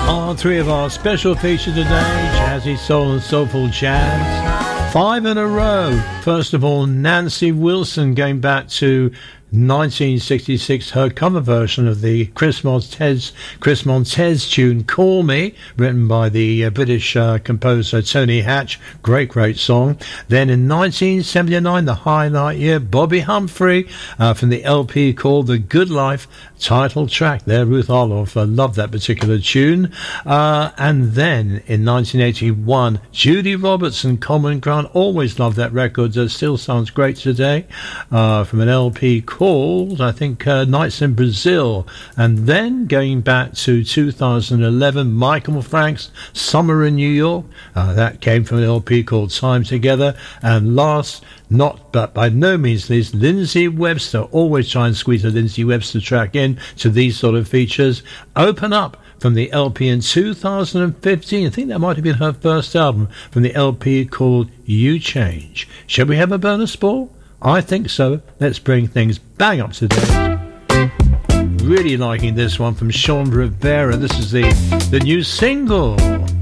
On three of our special features today, jazzy soul and soulful jazz. 5 in a row. First of all, Nancy Wilson, going back to 1966, her cover version of the Chris Montez tune Call Me, written by the British composer Tony Hatch. Great song. Then in 1979, the highlight year, Bobby Humphrey from the LP called The Good Life, title track there, Ruth Orloff. I love that particular tune. And then in 1981, Judy Robertson, Common Ground. Always love that record. It still sounds great today. From an LP called, I think, Nights in Brazil. And then going back to 2011, Michael Franks, Summer in New York. That came from an LP called Time Together. And last, not but by no means least, Lindsay Webster. Always try and squeeze a Lindsay Webster track in to these sort of features. Open Up from the LP in 2015. I think that might have been her first album, from the LP called You Change. Shall we have a bonus ball? I think so. Let's bring things bang up to date. Really liking this one from Sean Rivera. This is the new single.